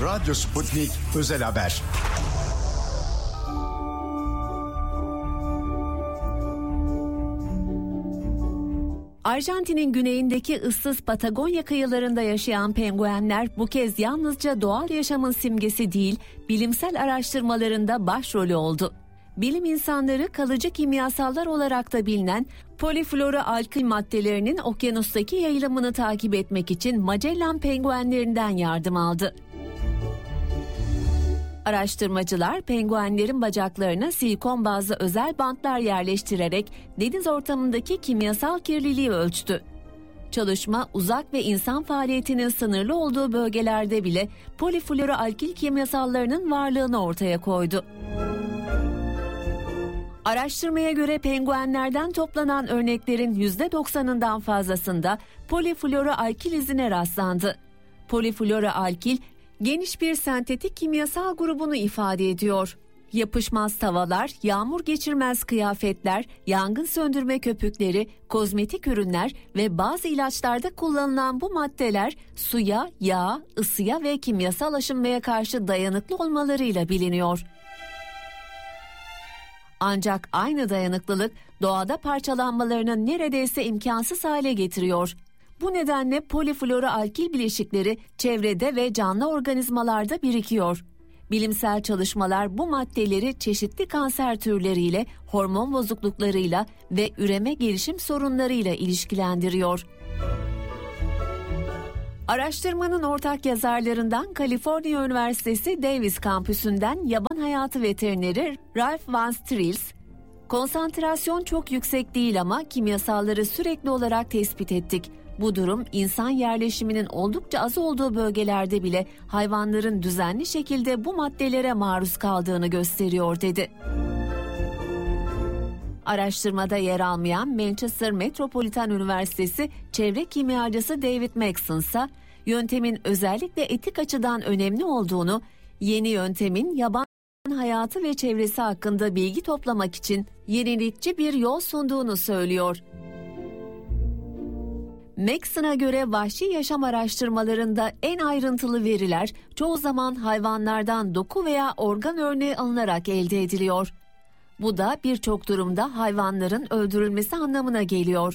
Radyo Sputnik Özel Haber. Arjantin'in güneyindeki ıssız Patagonya kıyılarında yaşayan penguenler bu kez yalnızca doğal yaşamın simgesi değil, bilimsel araştırmalarında başrolü oldu. Bilim insanları kalıcı kimyasallar olarak da bilinen polifloroalkil maddelerinin okyanustaki yayılımını takip etmek için Magellan penguenlerinden yardım aldı. Araştırmacılar penguenlerin bacaklarına silikon bazlı özel bantlar yerleştirerek deniz ortamındaki kimyasal kirliliği ölçtü. Çalışma uzak ve insan faaliyetinin sınırlı olduğu bölgelerde bile polifloroalkil kimyasallarının varlığını ortaya koydu. Araştırmaya göre penguenlerden toplanan örneklerin %90'ından fazlasında polifloroalkil izine rastlandı. Polifloroalkil geniş bir sentetik kimyasal grubunu ifade ediyor. Yapışmaz tavalar, yağmur geçirmez kıyafetler, yangın söndürme köpükleri, kozmetik ürünler ve bazı ilaçlarda kullanılan bu maddeler suya, yağa, ısıya ve kimyasal aşınmaya karşı dayanıklı olmalarıyla biliniyor. Ancak aynı dayanıklılık doğada parçalanmalarını neredeyse imkansız hale getiriyor. Bu nedenle polifloroalkil bileşikleri çevrede ve canlı organizmalarda birikiyor. Bilimsel çalışmalar bu maddeleri çeşitli kanser türleriyle, hormon bozukluklarıyla ve üreme gelişim sorunlarıyla ilişkilendiriyor. Araştırmanın ortak yazarlarından Kaliforniya Üniversitesi Davis kampüsünden yaban hayatı veterineri Ralph Van Strils, konsantrasyon çok yüksek değil ama kimyasalları sürekli olarak tespit ettik. Bu durum insan yerleşiminin oldukça az olduğu bölgelerde bile hayvanların düzenli şekilde bu maddelere maruz kaldığını gösteriyor dedi. Araştırmada yer almayan Manchester Metropolitan Üniversitesi çevre kimyacısı David Maxson ise yöntemin özellikle etik açıdan önemli olduğunu, yeni yöntemin yaban hayatı ve çevresi hakkında bilgi toplamak için yenilikçi bir yol sunduğunu söylüyor. Maxson'a göre vahşi yaşam araştırmalarında en ayrıntılı veriler çoğu zaman hayvanlardan doku veya organ örneği alınarak elde ediliyor. Bu da birçok durumda hayvanların öldürülmesi anlamına geliyor.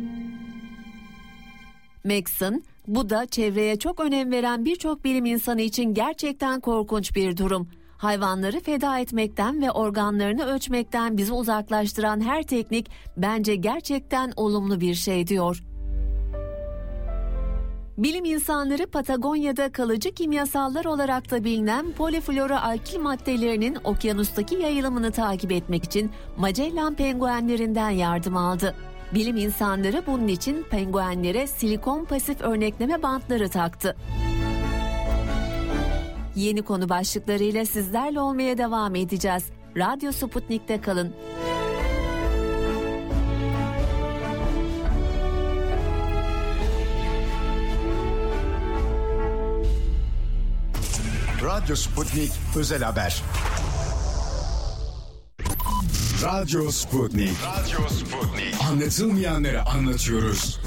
Maxson, bu da çevreye çok önem veren birçok bilim insanı için gerçekten korkunç bir durum. Hayvanları feda etmekten ve organlarını ölçmekten bizi uzaklaştıran her teknik bence gerçekten olumlu bir şey diyor. Bilim insanları Patagonya'da kalıcı kimyasallar olarak da bilinen polifloroalkil maddelerinin okyanustaki yayılımını takip etmek için Magellan penguenlerinden yardım aldı. Bilim insanları bunun için penguenlere silikon pasif örnekleme bantları taktı. Yeni konu başlıklarıyla sizlerle olmaya devam edeceğiz. Radyo Sputnik'te kalın. Radyo Sputnik Özel Haber. Radyo Sputnik. Anlatılmayanları anlatıyoruz.